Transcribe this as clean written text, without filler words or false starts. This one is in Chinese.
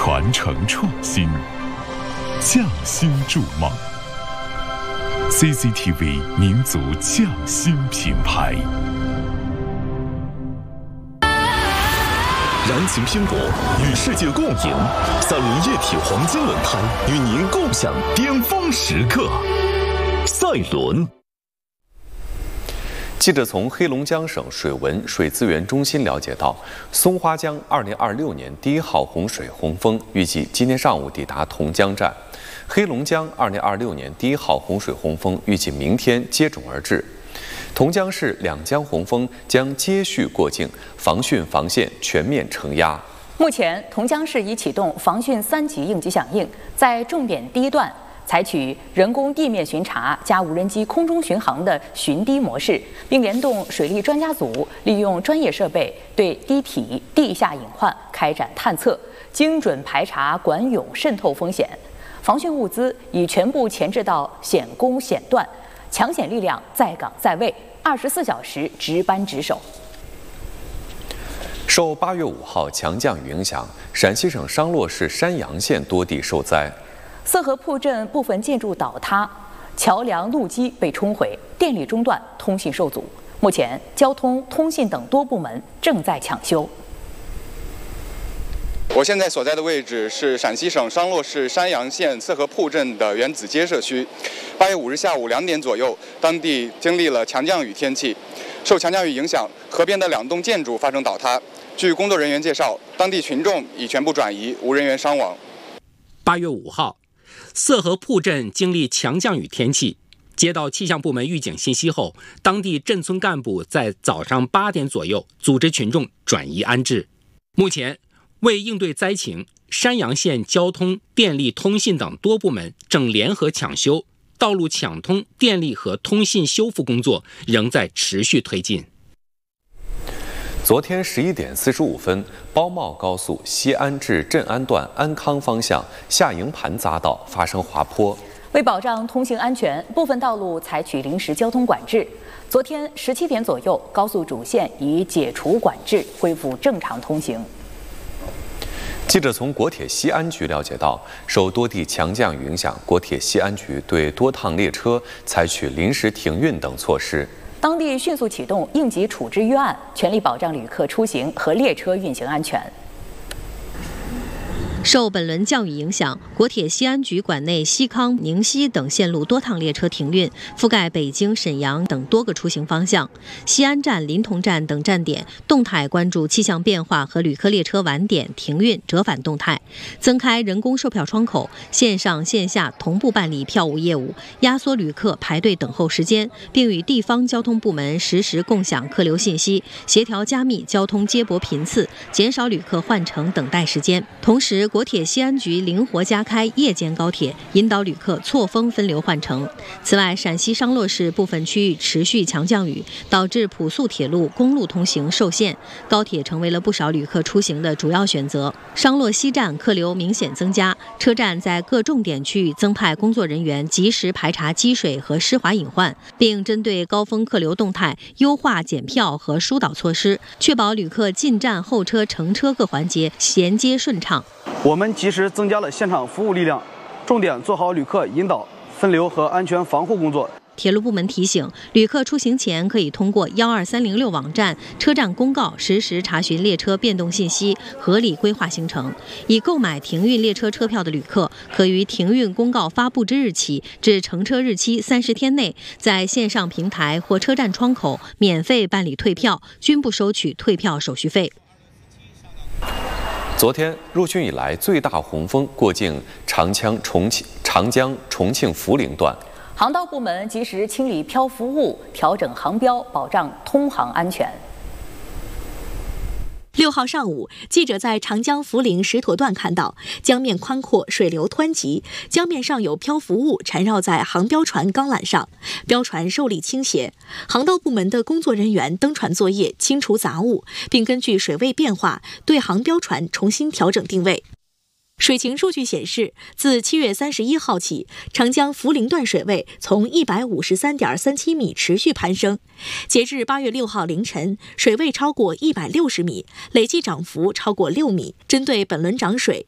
传承创新，匠心筑梦。CCTV 民族匠心品牌。燃情拼搏，与世界共赢。三菱液体黄金轮胎与您共享巅峰时刻。赛轮。记者从黑龙江省水文水资源中心了解到，松花江2026年第1号洪水洪峰预计今天上午抵达同江站，黑龙江2026年第1号洪水洪峰预计明天接踵而至。同江市两江洪峰将接续过境，防汛防线全面承压。 目前，同江市已启动防汛3级应急响应，在重点第1段采取人工地面巡查加无人机空中巡航的巡堤模式，并联动水利专家组，利用专业设备对堤体、地下隐患开展探测，精准排查管涌渗透风险。防汛物资已全部前置到险工险段，抢险力量在岗在位，24小时值班值守。 受8月5号强降雨影响，陕西省商洛市山阳县多地受灾。 色河铺镇部分建筑倒塌，桥梁、路基被冲毁，电力中断，通信受阻。目前，交通、通信等多部门正在抢修。 我现在所在的位置是陕西省商洛市山阳县色河铺镇的原子街社区。8月5日下午2点左右，当地经历了强降雨天气，受强降雨影响，河边的2栋建筑发生倒塌。据工作人员介绍，当地群众已全部转移，无人员伤亡。 8月5号。色河铺镇经历强降雨天气，接到气象部门预警信息后，当地镇村干部在早上8点左右组织群众转移安置。目前，为应对灾情，山阳县交通、电力、通信等多部门正联合抢修，道路抢通、电力和通信修复工作仍在持续推进。 昨天11点45分，包茂高速西安至镇安段安康方向下营盘匝道发生滑坡。 为保障通行安全，部分道路采取临时交通管制。昨天17点左右，高速主线已解除管制，恢复正常通行。 记者从国铁西安局了解到，受多地强降雨影响，国铁西安局对多趟列车采取临时停运等措施。 当地迅速启动应急处置预案，全力保障旅客出行和列车运行安全。 受本轮降雨影响，国铁西安局管内西康、宁西等线路多趟列车停运，覆盖北京、沈阳等多个出行方向。西安站、临潼站等站点动态关注气象变化和旅客列车晚点、停运、折返动态，增开人工售票窗口，线上线下同步办理票务业务，压缩旅客排队等候时间，并与地方交通部门实时共享客流信息，协调加密交通接驳频次，减少旅客换乘等待时间。同时，国铁西安局灵活加开夜间高铁，引导旅客错峰分流换乘。此外，陕西商洛市部分区域持续强降雨，导致普速铁路、公路通行受限，高铁成为了不少旅客出行的主要选择。商洛西站客流明显增加，车站在各重点区域增派工作人员，及时排查积水和湿滑隐患，并针对高峰客流动态优化检票和疏导措施，确保旅客进站、候车、乘车各环节衔接顺畅。 我们及时增加了现场服务力量，重点做好旅客引导、分流和安全防护工作。 铁路部门提醒，旅客出行前可以通过12306网站、车站公告实时查询列车变动信息，合理规划行程。已购买停运列车车票的旅客，可于停运公告发布之日起至乘车日期30天内，在线上平台或车站窗口免费办理退票，均不收取退票手续费。 昨天入汛以来最大洪峰过境长江重庆涪陵段， 航道部门及时清理漂浮物，调整航标，保障通航安全。 6号上午，记者在长江涪陵石沱段看到，江面宽阔，水流湍急，江面上有漂浮物缠绕在航标船钢缆上，标船受力倾斜。航道部门的工作人员登船作业，清除杂物，并根据水位变化，对航标船重新调整定位。水情数据显示，自7月31号起，长江涪陵段水位从153.37米持续攀升，截至8月6号凌晨，水位超过160米，累计涨幅超过6米。针对本轮涨水，